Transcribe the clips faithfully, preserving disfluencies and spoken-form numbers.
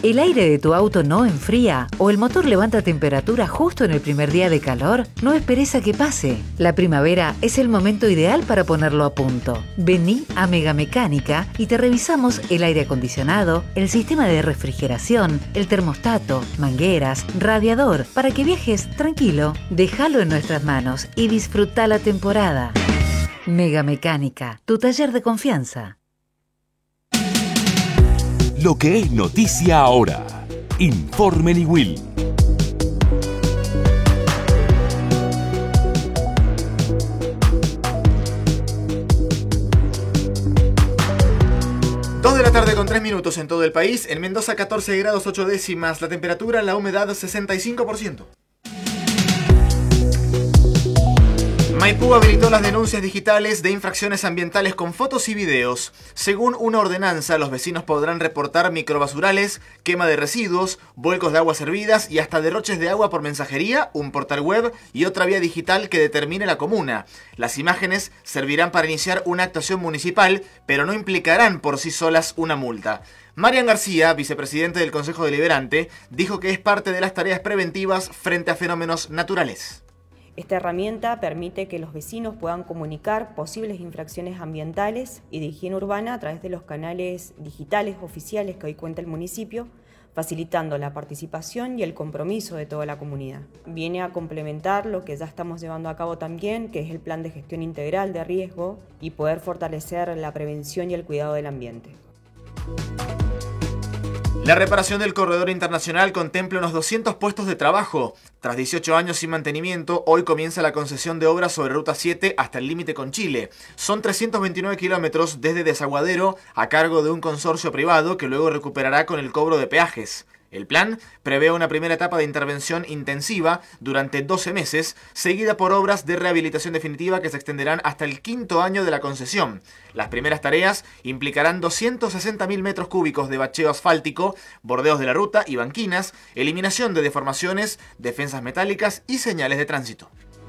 ¿El aire de tu auto no enfría o el motor levanta temperatura justo en el primer día de calor? No esperes a que pase. La primavera es el momento ideal para ponerlo a punto. Vení a Megamecánica y te revisamos el aire acondicionado, el sistema de refrigeración, el termostato, mangueras, radiador, para que viajes tranquilo. Déjalo en nuestras manos y disfruta la temporada. Megamecánica, tu taller de confianza. Lo que es noticia ahora. Informe Niwil. dos de la tarde con tres minutos en todo el país. En Mendoza catorce grados ocho décimas. La temperatura, la humedad sesenta y cinco por ciento. Maipú habilitó las denuncias digitales de infracciones ambientales con fotos y videos. Según una ordenanza, los vecinos podrán reportar microbasurales, quema de residuos, vuelcos de aguas hervidas y hasta derroches de agua por mensajería, un portal web y otra vía digital que determine la comuna. Las imágenes servirán para iniciar una actuación municipal, pero no implicarán por sí solas una multa. Marian García, vicepresidente del Consejo Deliberante, dijo que es parte de las tareas preventivas frente a fenómenos naturales. Esta herramienta permite que los vecinos puedan comunicar posibles infracciones ambientales y de higiene urbana a través de los canales digitales oficiales que hoy cuenta el municipio, facilitando la participación y el compromiso de toda la comunidad. Viene a complementar lo que ya estamos llevando a cabo también, que es el plan de gestión integral de riesgo y poder fortalecer la prevención y el cuidado del ambiente. La reparación del corredor internacional contempla unos doscientos puestos de trabajo. Tras dieciocho años sin mantenimiento, hoy comienza la concesión de obras sobre Ruta siete hasta el límite con Chile. Son trescientos veintinueve kilómetros desde Desaguadero a cargo de un consorcio privado que luego recuperará con el cobro de peajes. El plan prevé una primera etapa de intervención intensiva durante doce meses, seguida por obras de rehabilitación definitiva que se extenderán hasta el quinto año de la concesión. Las primeras tareas implicarán doscientos sesenta mil metros cúbicos de bacheo asfáltico, bordeos de la ruta y banquinas, eliminación de deformaciones, defensas metálicas y señales de tránsito.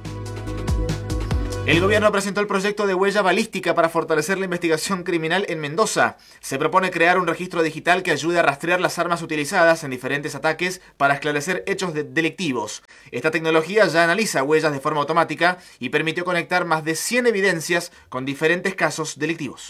El gobierno presentó el proyecto de huella balística para fortalecer la investigación criminal en Mendoza. Se propone crear un registro digital que ayude a rastrear las armas utilizadas en diferentes ataques para esclarecer hechos de delictivos. Esta tecnología ya analiza huellas de forma automática y permitió conectar más de cien evidencias con diferentes casos delictivos.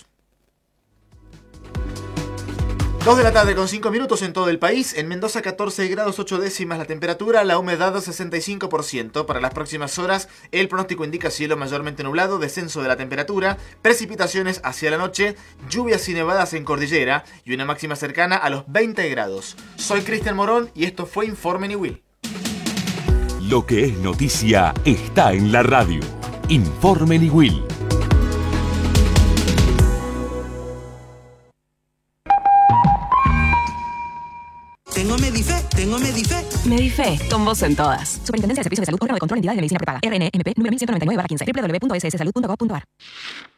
dos de la tarde con cinco minutos en todo el país. En Mendoza catorce grados ocho décimas la temperatura, la humedad sesenta y cinco por ciento. Para las próximas horas el pronóstico indica cielo mayormente nublado, descenso de la temperatura, precipitaciones hacia la noche, lluvias y nevadas en cordillera y una máxima cercana a los veinte grados. Soy Cristian Morón y esto fue Informe Niwil. Lo que es noticia está en la radio. Informe Niwil. Tengo Medife, tengo Medife. Medife, con vos en todas. Superintendencia de Servicios de Salud, órgano de control, entidad de medicina prepaga. R N M P número mil ciento noventa y nueve barra quince. doble u doble u doble u punto s s salud punto gov punto a r